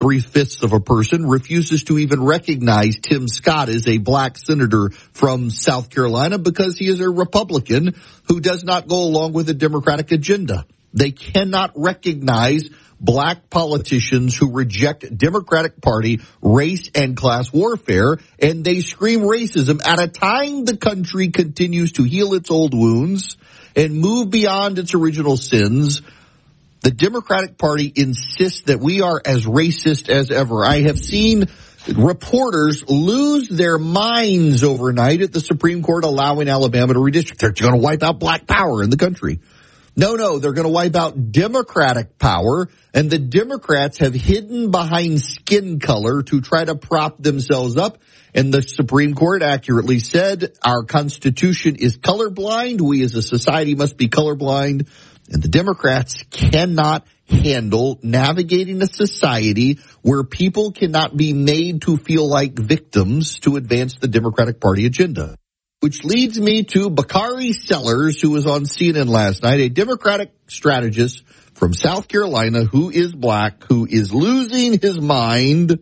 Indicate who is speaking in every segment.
Speaker 1: 3/5 of a person refuses to even recognize Tim Scott as a black senator from South Carolina because he is a Republican who does not go along with the Democratic agenda. They cannot recognize black politicians who reject Democratic Party race and class warfare, and they scream racism at a time the country continues to heal its old wounds and move beyond its original sins. The Democratic Party insists that we are as racist as ever. I have seen reporters lose their minds overnight at the Supreme Court allowing Alabama to redistrict. They're going to wipe out black power in the country. No, they're going to wipe out Democratic power, and the Democrats have hidden behind skin color to try to prop themselves up. And the Supreme Court accurately said our Constitution is colorblind. We as a society must be colorblind. And the Democrats cannot handle navigating a society where people cannot be made to feel like victims to advance the Democratic Party agenda. Which leads me to Bakari Sellers, who was on CNN last night, a Democratic strategist from South Carolina who is black, who is losing his mind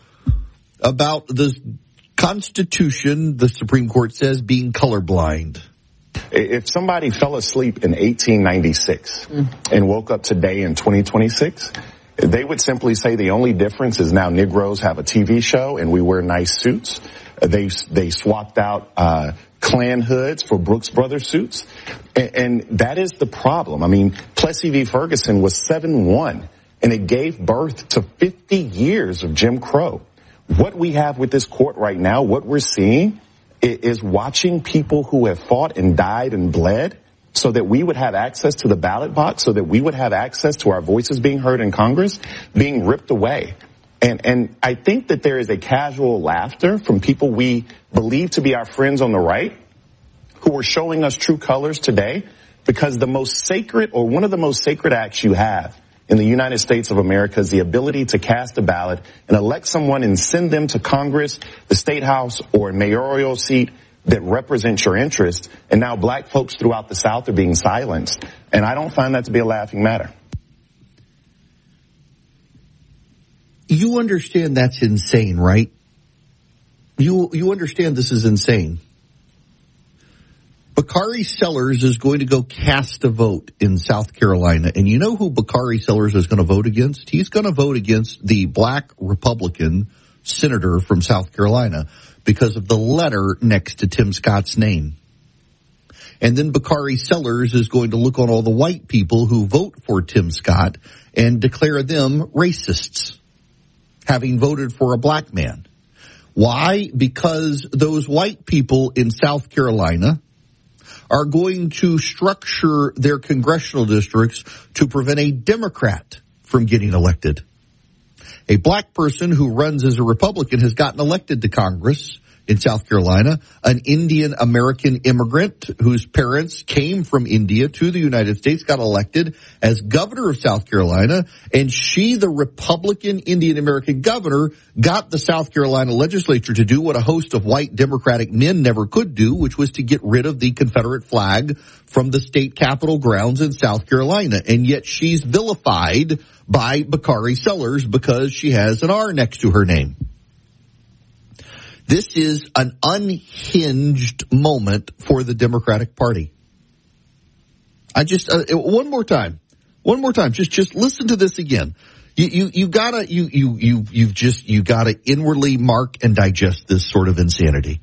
Speaker 1: about the Constitution, the Supreme Court says, being colorblind.
Speaker 2: If somebody fell asleep in 1896 and woke up today in 2026, they would simply say the only difference is now Negroes have a TV show and we wear nice suits. They swapped out Klan hoods for Brooks Brothers suits. And that is the problem. I mean, Plessy v. Ferguson was 7-1, and it gave birth to 50 years of Jim Crow. What we have with this court right now, what we're seeing is watching people who have fought and died and bled so that we would have access to the ballot box, so that we would have access to our voices being heard in Congress, being ripped away. And I think that there is a casual laughter from people we believe to be our friends on the right who are showing us true colors today, because the most sacred, or one of the most sacred acts you have in the United States of America is the ability to cast a ballot and elect someone and send them to Congress, the State House, or a mayoral seat that represents your interests. And now black folks throughout the South are being silenced. And I don't find that to be a laughing matter.
Speaker 1: You understand that's insane, right? You understand this is insane. Bakari Sellers is going to go cast a vote in South Carolina. And you know who Bakari Sellers is going to vote against? He's going to vote against the black Republican senator from South Carolina because of the letter next to Tim Scott's name. And then Bakari Sellers is going to look on all the white people who vote for Tim Scott and declare them racists, having voted for a black man. Why? Because those white people in South Carolina are going to structure their congressional districts to prevent a Democrat from getting elected. A black person who runs as a Republican has gotten elected to Congress in South Carolina, an Indian American immigrant whose parents came from India to the United States, got elected as governor of South Carolina, and she, the Republican Indian American governor, got the South Carolina legislature to do what a host of white Democratic men never could do, which was to get rid of the Confederate flag from the state capitol grounds in South Carolina. And yet she's vilified by Bakari Sellers because she has an R next to her name. This is an unhinged moment for the Democratic Party. I just one more time, just listen to this again. You gotta inwardly mark and digest this sort of insanity.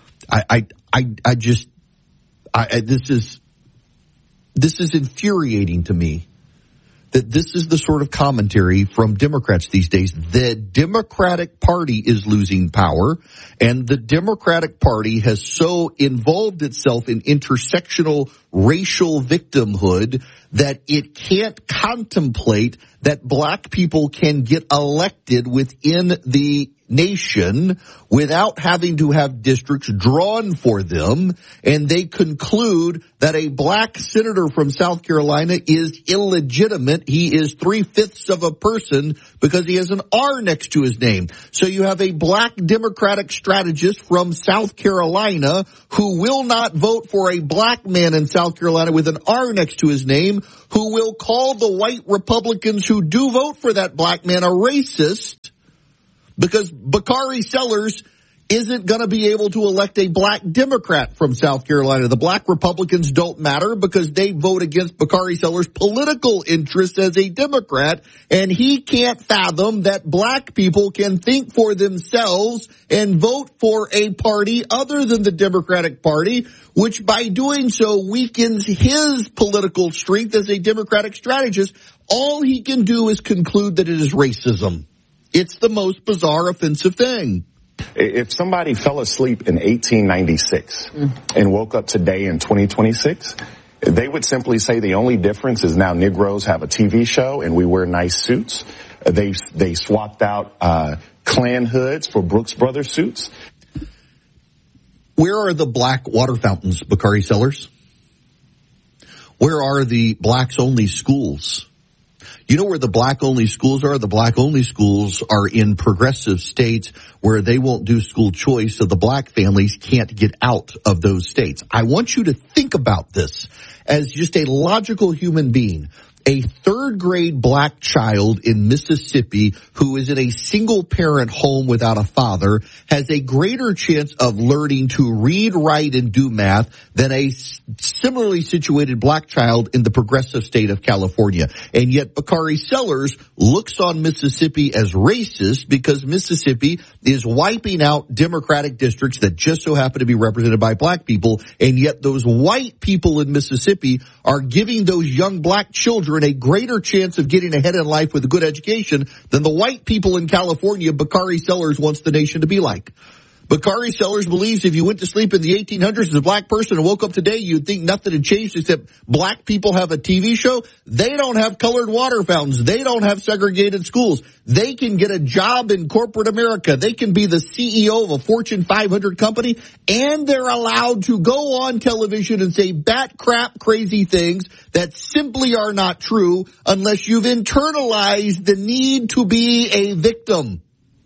Speaker 1: This is infuriating to me. That this is the sort of commentary from Democrats these days. The Democratic Party is losing power, and the Democratic Party has so involved itself in intersectional racial victimhood that it can't contemplate that black people can get elected within the nation without having to have districts drawn for them, and they conclude that a black senator from South Carolina is illegitimate. He is 3/5 of a person because he has an R next to his name. So you have a black Democratic strategist from South Carolina who will not vote for a black man in South Carolina with an R next to his name, who will call the white Republicans who do vote for that black man a racist, because Bakari Sellers isn't going to be able to elect a black Democrat from South Carolina. The black Republicans don't matter because they vote against Bakari Sellers' political interests as a Democrat, and he can't fathom that black people can think for themselves and vote for a party other than the Democratic Party, which by doing so weakens his political strength as a Democratic strategist. All he can do is conclude that it is racism. It's the most bizarre, offensive thing.
Speaker 2: If somebody fell asleep in 1896 and woke up today in 2026, they would simply say the only difference is now Negroes have a TV show and we wear nice suits. They swapped out Klan hoods for Brooks Brothers suits.
Speaker 1: Where are the black water fountains, Bakari Sellers? Where are the blacks-only schools? You know where the black-only schools are? The black-only schools are in progressive states where they won't do school choice, so the black families can't get out of those states. I want you to think about this as just a logical human being. A third-grade black child in Mississippi who is in a single-parent home without a father has a greater chance of learning to read, write, and do math than a similarly situated black child in the progressive state of California. And yet Bakari Sellers looks on Mississippi as racist because Mississippi is wiping out Democratic districts that just so happen to be represented by black people, and yet those white people in Mississippi are giving those young black children a greater chance of getting ahead in life with a good education than the white people in California Bakari Sellers wants the nation to be like. Bakari Sellers believes if you went to sleep in the 1800s as a black person and woke up today, you'd think nothing had changed except black people have a TV show. They don't have colored water fountains. They don't have segregated schools. They can get a job in corporate America. They can be the CEO of a Fortune 500 company, and they're allowed to go on television and say bat crap crazy things that simply are not true unless you've internalized the need to be a victim.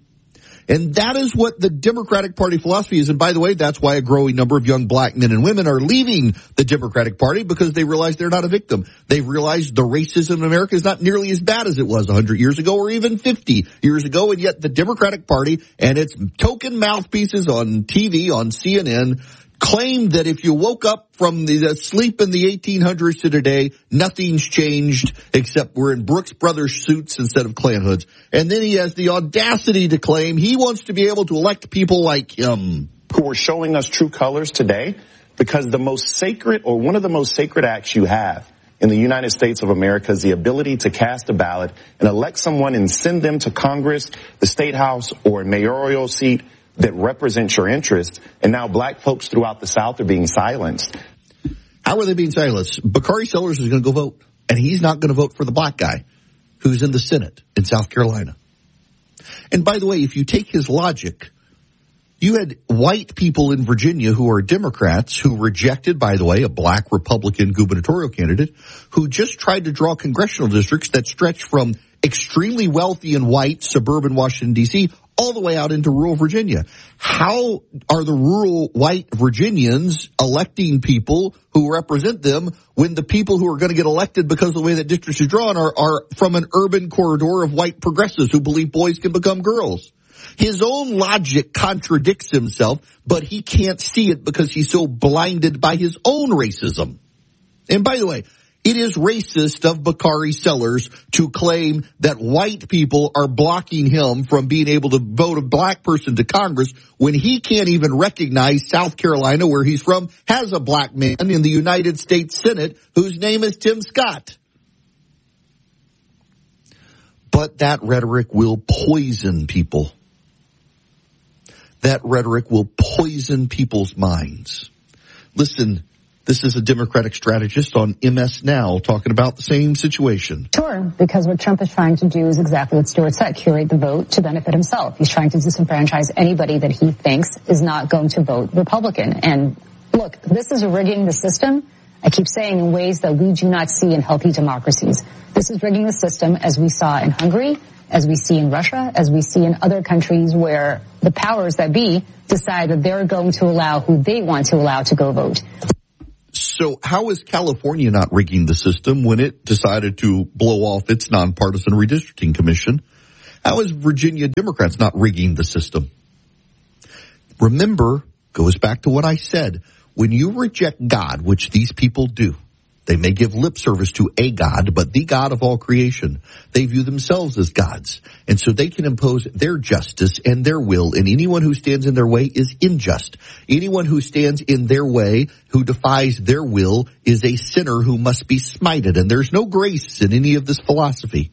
Speaker 1: And that is what the Democratic Party philosophy is. And by the way, that's why a growing number of young black men and women are leaving the Democratic Party, because they realize they're not a victim. They've realized the racism in America is not nearly as bad as it was 100 years ago or even 50 years ago. And yet the Democratic Party and its token mouthpieces on TV, on CNN, claimed that if you woke up from the sleep in the 1800s to today, nothing's changed except we're in Brooks Brothers suits instead of Klan hoods. And then he has the audacity to claim he wants to be able to elect people like him,
Speaker 2: who are showing us true colors today, because the most sacred, or one of the most sacred acts you have in the United States of America is the ability to cast a ballot and elect someone and send them to Congress, the State House, or a mayoral seat that represents your interests. And now black folks throughout the South are being silenced.
Speaker 1: How are they being silenced? Bakari Sellers is going to go vote, and he's not going to vote for the black guy who's in the Senate in South Carolina. And by the way, if you take his logic, you had white people in Virginia who are Democrats who rejected, by the way, a black Republican gubernatorial candidate who just tried to draw congressional districts that stretch from extremely wealthy and white suburban Washington, D.C., all the way out into rural Virginia. How are the rural white Virginians electing people who represent them when the people who are going to get elected because of the way that districts are drawn are from an urban corridor of white progressives who believe boys can become girls? His own logic contradicts himself, but he can't see it because he's so blinded by his own racism. And by the way, it is racist of Bakari Sellers to claim that white people are blocking him from being able to vote a black person to Congress when he can't even recognize South Carolina, where he's from, has a black man in the United States Senate whose name is Tim Scott. But that rhetoric will poison people. That rhetoric will poison people's minds. Listen, This is a Democratic strategist on MS Now talking about the same situation.
Speaker 3: Sure, because what Trump is trying to do is exactly what Stuart said, curate the vote to benefit himself. He's trying to disenfranchise anybody that he thinks is not going to vote Republican. And look, this is rigging the system, I keep saying, in ways that we do not see in healthy democracies. This is rigging the system as we saw in Hungary, as we see in Russia, as we see in other countries where the powers that be decide that they're going to allow who they want to allow to go vote.
Speaker 1: So how is California not rigging the system when it decided to blow off its nonpartisan redistricting commission? How is Virginia Democrats not rigging the system? Remember, goes back to what I said, when you reject God, which these people do, they may give lip service to a God, but the God of all creation. They view themselves as gods. And so they can impose their justice and their will, and anyone who stands in their way is unjust. Anyone who stands in their way, who defies their will, is a sinner who must be smited. And there's no grace in any of this philosophy.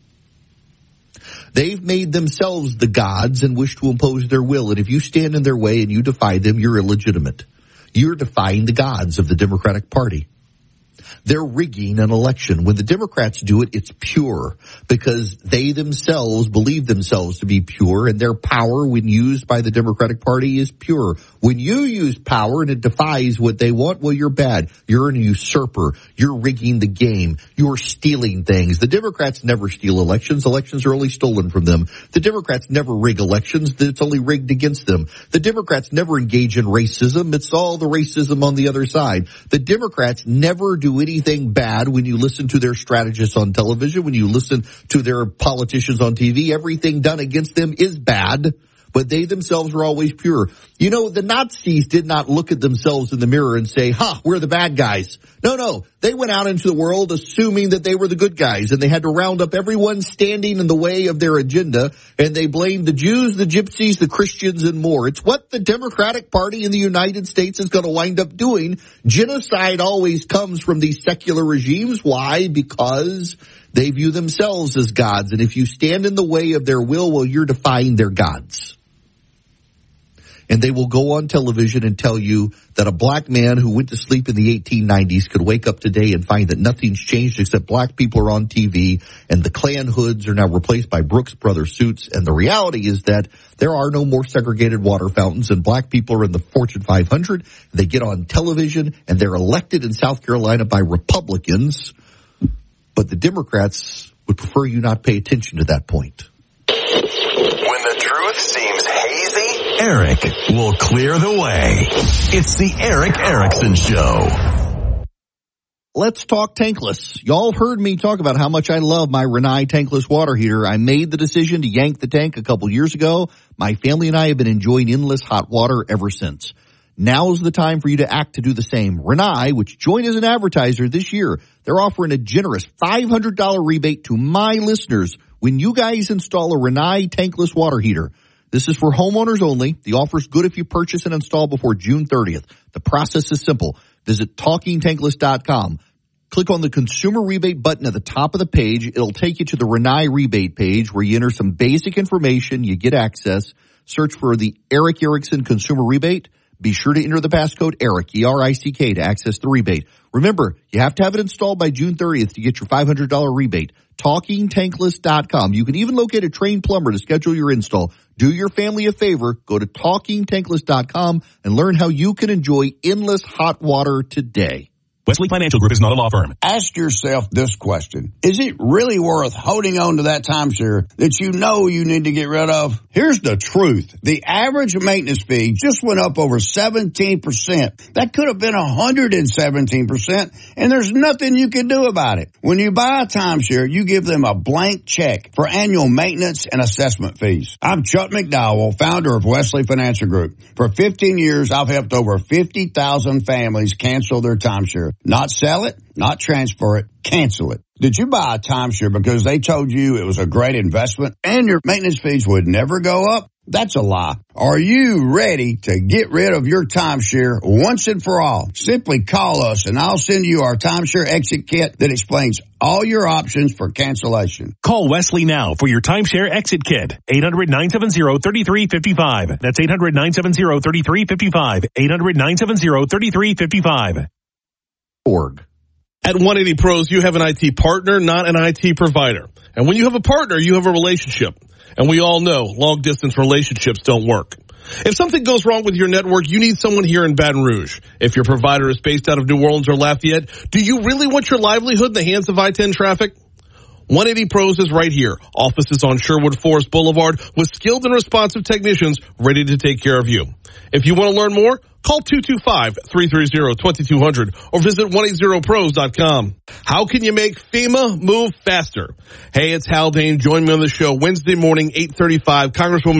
Speaker 1: They've made themselves the gods and wish to impose their will. And if you stand in their way and you defy them, you're illegitimate. You're defying the gods of the Democratic Party. They're rigging an election. When the Democrats do it, it's pure because they themselves believe themselves to be pure, and their power when used by the Democratic Party is pure. When you use power and it defies what they want, well, you're bad. You're an usurper. You're rigging the game. You're stealing things. The Democrats never steal elections. Elections are only stolen from them. The Democrats never rig elections. It's only rigged against them. The Democrats never engage in racism. It's all the racism on the other side. The Democrats never do anything bad. When you listen to their strategists on television, when you listen to their politicians on TV, everything done against them is bad, but they themselves are always pure. You know, the Nazis did not look at themselves in the mirror and say, we're the bad guys. No, they went out into the world assuming that they were the good guys, and they had to round up everyone standing in the way of their agenda, and they blamed the Jews, the Gypsies, the Christians, and more. It's what the Democratic Party in the United States is going to wind up doing. Genocide always comes from these secular regimes. Why? Because they view themselves as gods, and if you stand in the way of their will, well, you're defying their gods. And they will go on television and tell you that a black man who went to sleep in the 1890s could wake up today and find that nothing's changed except black people are on TV and the Klan hoods are now replaced by Brooks Brothers suits. And the reality is that there are no more segregated water fountains, and black people are in the Fortune 500. They get on television and they're elected in South Carolina by Republicans. But the Democrats would prefer you not pay attention to that point.
Speaker 4: When the truth seems hazy, Eric will clear the way. It's the Eric Erickson Show.
Speaker 1: Let's talk tankless. Y'all heard me talk about how much I love my Rinnai tankless water heater. I made the decision to yank the tank a couple years ago. My family and I have been enjoying endless hot water ever since. Now's the time for you to act to do the same. Rinnai, which joined as an advertiser this year, they're offering a generous $500 rebate to my listeners when you guys install a Rinnai tankless water heater. This is for homeowners only. The offer's good if you purchase and install before June 30th. The process is simple. Visit TalkingTankless.com. Click on the consumer rebate button at the top of the page. It'll take you to the Rinnai rebate page where you enter some basic information. You get access. Search for the Eric Erickson consumer rebate. Be sure to enter the passcode ERIC, E-R-I-C-K, to access the rebate. Remember, you have to have it installed by June 30th to get your $500 rebate. TalkingTankless.com. You can even locate a trained plumber to schedule your install. Do your family a favor. Go to TalkingTankless.com and learn how you can enjoy endless hot water today.
Speaker 5: Wesley Financial Group is not a law firm.
Speaker 6: Ask yourself this question. Is it really worth holding on to that timeshare that you know you need to get rid of? Here's the truth. The average maintenance fee just went up over 17%. That could have been 117%, and there's nothing you can do about it. When you buy a timeshare, you give them a blank check for annual maintenance and assessment fees. I'm Chuck McDowell, founder of Wesley Financial Group. For 15 years, I've helped over 50,000 families cancel their timeshare. Not sell it, not transfer it, cancel it. Did you buy a timeshare because they told you it was a great investment and your maintenance fees would never go up? That's a lie. Are you ready to get rid of your timeshare once and for all? Simply call us and I'll send you our timeshare exit kit that explains all your options for cancellation.
Speaker 5: Call Wesley now for your timeshare exit kit. 800-970-3355. That's 800-970-3355. 800-970-3355.
Speaker 7: At 180 Pros, you have an IT partner, not an IT provider. And when you have a partner, you have a relationship. And we all know long-distance relationships don't work. If something goes wrong with your network, you need someone here in Baton Rouge. If your provider is based out of New Orleans or Lafayette, do you really want your livelihood in the hands of I-10 traffic? 180 Pros is right here. Offices on Sherwood Forest Boulevard with skilled and responsive technicians ready to take care of you. If you want to learn more, call 225-330-2200 or visit 180pros.com. How can you make FEMA move faster? Hey, it's Hal Dane. Join me on the show Wednesday morning, 8:35. Congresswoman